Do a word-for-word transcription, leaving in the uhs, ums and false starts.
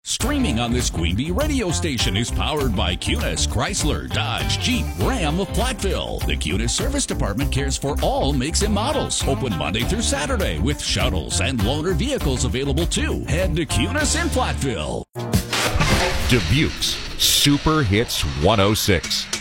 Streaming on this Queen Bee radio station is powered by Cunis, Chrysler, Dodge, Jeep, Ram of Platteville. The Cunis Service Department cares for all makes and models. Open Monday through Saturday with shuttles and loaner vehicles available too. Head to Cunis in Platteville. Dubuque's Super Hits one oh six.